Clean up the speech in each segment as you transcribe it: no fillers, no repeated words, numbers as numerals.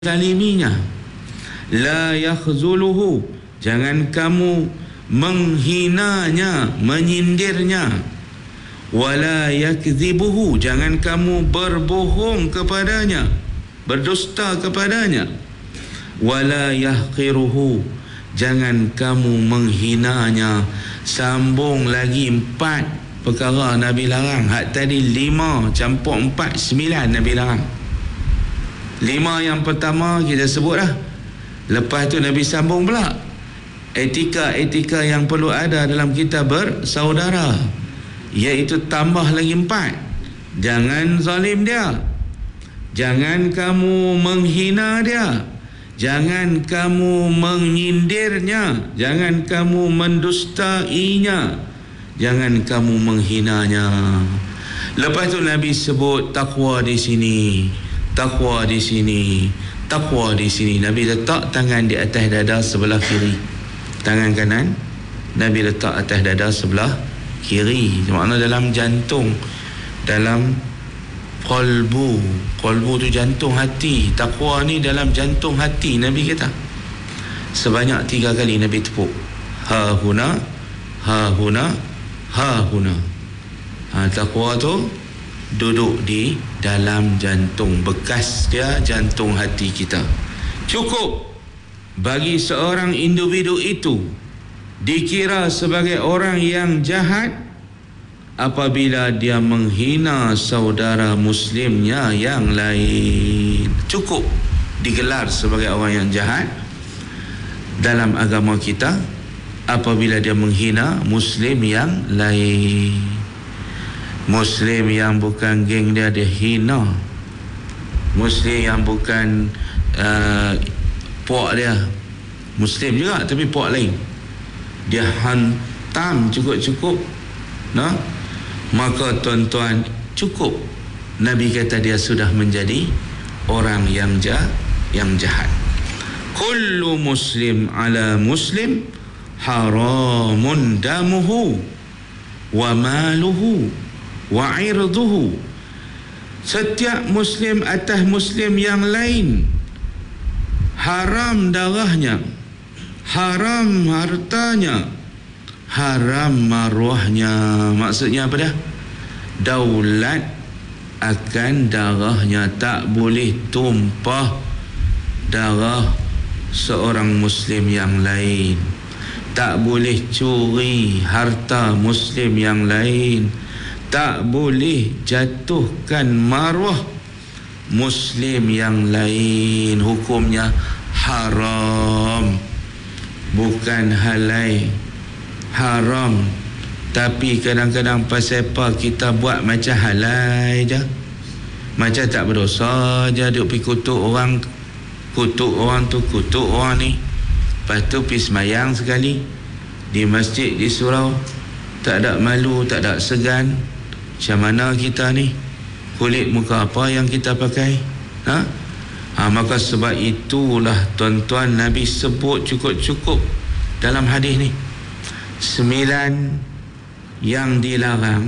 zaliminya. La yakhzuluhu, jangan kamu menghinanya, menyindirnya. Wala yakdzibuhu, jangan kamu berbohong kepadanya, berdusta kepadanya. Wala yahqiruhu, jangan kamu menghinanya. Sambung lagi 4 perkara Nabi larang. Hak tadi 5 campur 4, 9 Nabi larang. 5 yang pertama kita sebut dah. Lepas tu Nabi sambung pula etika-etika yang perlu ada dalam kita bersaudara, iaitu tambah lagi 4. Jangan zalim dia, jangan kamu menghina dia, jangan kamu menyindirnya, jangan kamu mendustainya, jangan kamu menghinanya. Lepas tu Nabi sebut takwa di sini, takwa di sini, takwa di sini. Nabi letak tangan di atas dada sebelah kiri, tangan kanan Nabi letak atas dada sebelah kiri. Makna dalam jantung, dalam qalbu. Qalbu tu jantung hati. Takwa ni dalam jantung hati Nabi kata. Sebanyak 3 kali Nabi tepuk. Ha huna, ha huna, ha huna. Takwa tu duduk di dalam jantung, bekas dia jantung hati kita. Cukup bagi seorang individu itu dikira sebagai orang yang jahat apabila dia menghina saudara muslimnya yang lain. Cukup digelar sebagai orang yang jahat dalam agama kita apabila dia menghina muslim yang lain. Muslim yang bukan geng dia hina. Muslim yang bukan puak dia Muslim juga tapi puak lain, dia hantam cukup-cukup. Nah, maka tuan-tuan, cukup Nabi kata dia sudah menjadi orang yang jahat. Kullu muslim ala muslim haramun damuhu wa maluhu wa irduhu. Setiap muslim atas muslim yang lain haram darahnya, haram hartanya, haram maruahnya. Maksudnya apa dah? Daulat akan darahnya. Tak boleh tumpah darah seorang muslim yang lain. Tak boleh curi harta muslim yang lain. Tak boleh jatuhkan maruah muslim yang lain. Hukumnya haram, bukan halal. Haram. Tapi kadang-kadang pasal apa kita buat macam halal je, macam tak berdosa je. Duk pergi kutuk orang tu, kutuk orang ni. Lepas tu pergi semayang sekali di masjid di surau, tak ada malu, tak ada segan. Macam mana kita ni? Kulit muka apa yang kita pakai? Maka sebab itulah tuan-tuan Nabi sebut cukup-cukup dalam hadis ni 9 yang dilarang,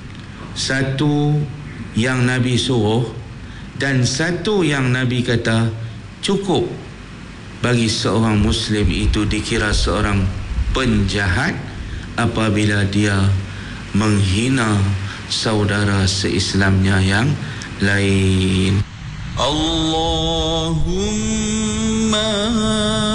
1 yang Nabi suruh, dan 1 yang Nabi kata cukup bagi seorang muslim itu dikira seorang penjahat apabila dia menghina saudara seislamnya yang lain. Allahumma